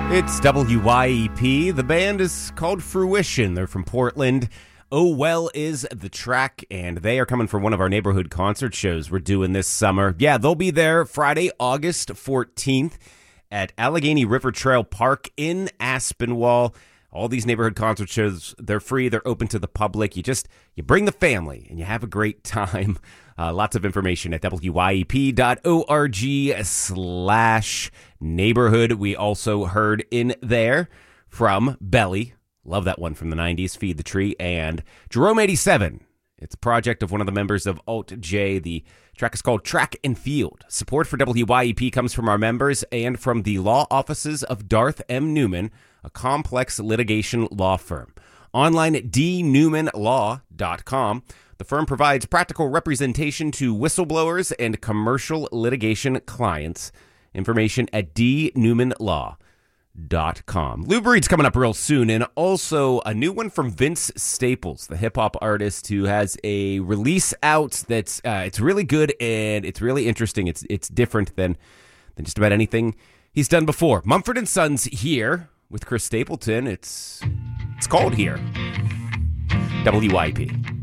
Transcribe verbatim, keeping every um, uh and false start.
It's W Y E P. The band is called Fruition. They're from Portland. Oh Well is the track, and they are coming for one of our neighborhood concert shows we're doing this summer. Yeah, they'll be there Friday, August fourteenth at Allegheny River Trail Park in Aspinwall. All these neighborhood concert shows, they're free, they're open to the public. You just, you bring the family and you have a great time. Uh, lots of information at W Y E P dot org slash neighborhood. We also heard in there from Belly. Love that one from the nineties, Feed the Tree, and Jerome eighty-seven. It's a project of one of the members of Alt J. The track is called Track and Field. Support for W Y E P comes from our members and from the law offices of Darth M. Newman, a complex litigation law firm. Online at d newman law dot com. The firm provides practical representation to whistleblowers and commercial litigation clients. Information at d newman law dot com. Lou Reed's coming up real soon, and also a new one from Vince Staples, the hip-hop artist who has a release out that's uh, it's really good and it's really interesting. It's it's different than than just about anything he's done before. Mumford and Sons here with Chris Stapleton. It's it's called Here. W Y P.